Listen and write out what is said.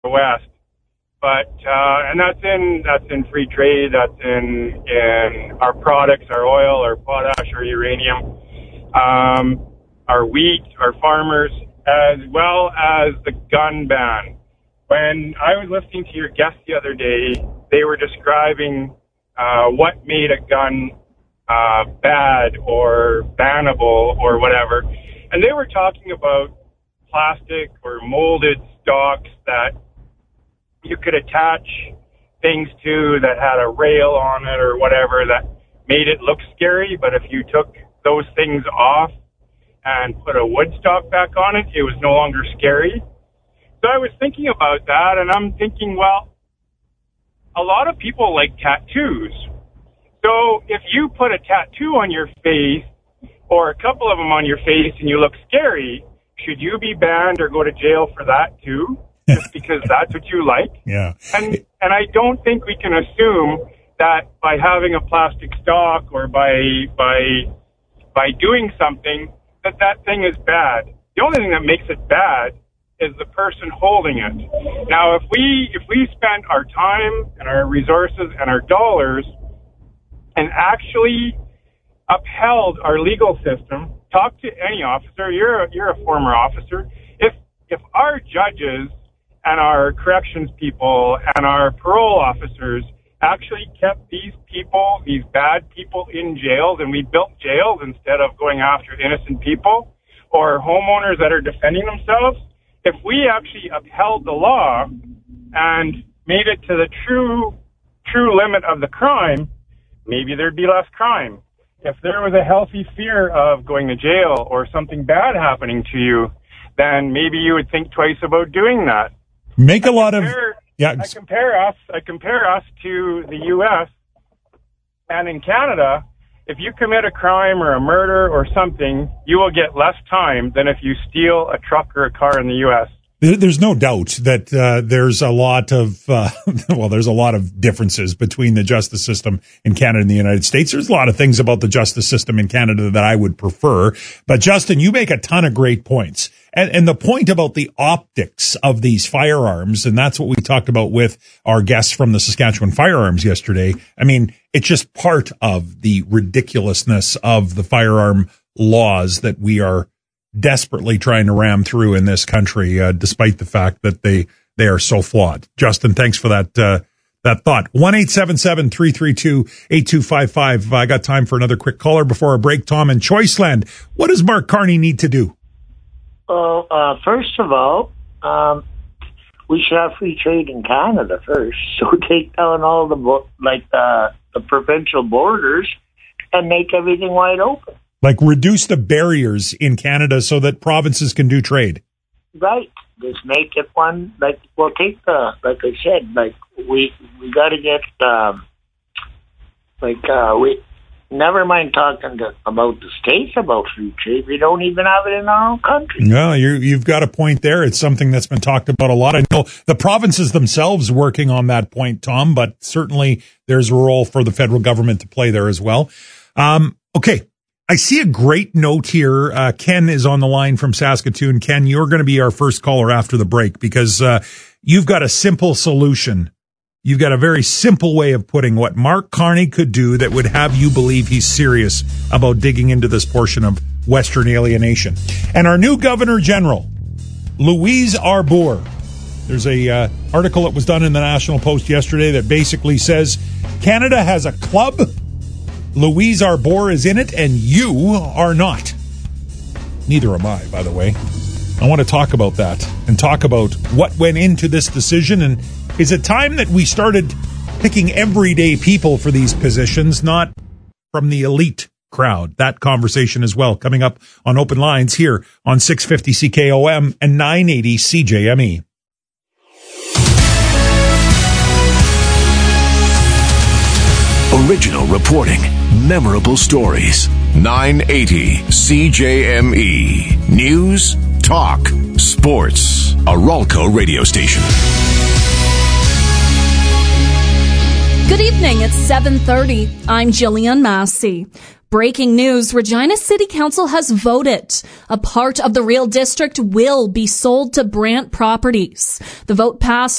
the West. But and that's in free trade. That's in our products, our oil, our potash, our uranium, our wheat, our farmers, as well as the gun ban. When I was listening to your guest the other day, they were describing what made a gun bad or bannable or whatever, and they were talking about plastic or molded stocks that you could attach things to that had a rail on it or whatever that made it look scary, but if you took those things off and put a wood stock back on it, it was no longer scary. So I was thinking about that, and I'm thinking, well, a lot of people like tattoos. So if you put a tattoo on your face or a couple of them on your face and you look scary, should you be banned or go to jail for that too? Just because that's what you like? Yeah. And I don't think we can assume that by having a plastic stock or by doing something that thing is bad. The only thing that makes it bad is the person holding it. Now, if we spent our time and our resources and our dollars and actually upheld our legal system, talk to any officer. You're a former officer. If our judges and our corrections people and our parole officers actually kept these people, these bad people, in jails, and we built jails instead of going after innocent people or homeowners that are defending themselves, if we actually upheld the law and made it to the true limit of the crime, maybe there'd be less crime. If there was a healthy fear of going to jail or something bad happening to you, then maybe you would think twice about doing that. I compare us to the U.S. and in Canada, if you commit a crime or a murder or something, you will get less time than if you steal a truck or a car in the U.S. There's no doubt that there's a lot of there's a lot of differences between the justice system in Canada and the United States. There's a lot of things about the justice system in Canada that I would prefer. But Justin, you make a ton of great points. And the point about the optics of these firearms, and that's what we talked about with our guests from the Saskatchewan Firearms yesterday. I mean, it's just part of the ridiculousness of the firearm laws that we are desperately trying to ram through in this country, despite the fact that they are so flawed. Justin, thanks for that thought. 1-877-332-8255. I got time for another quick caller before our break. Tom in Choiceland. What does Mark Carney need to do? Well, first of all, we should have free trade in Canada first. So take down all the provincial borders and make everything wide open. Like reduce the barriers in Canada so that provinces can do trade. Right. Just make it one, like I said, we got to get, we never mind talking about the States about free trade. We don't even have it in our own country. No, you've got a point there. It's something that's been talked about a lot. I know the provinces themselves working on that point, Tom, but certainly there's a role for the federal government to play there as well. Okay. I see a great note here. Ken is on the line from Saskatoon. Ken, you're going to be our first caller after the break because you've got a simple solution. You've got a very simple way of putting what Mark Carney could do that would have you believe he's serious about digging into this portion of Western alienation. And our new Governor General, Louise Arbour. There's a article that was done in the National Post yesterday that basically says Canada has a club. Louise Arbour is in it, and you are not. Neither am I, by the way. I want to talk about that and talk about what went into this decision. And is it time that we started picking everyday people for these positions, not from the elite crowd? That conversation as well coming up on Open Lines here on 650 CKOM and 980 CJME. Original reporting, memorable stories. 980 CJME. News, talk, sports. A Ralco radio station. Good evening. It's 7:30. I'm Jillian Massey. Breaking news, Regina City Council has voted. A part of the Real District will be sold to Brant Properties. The vote passed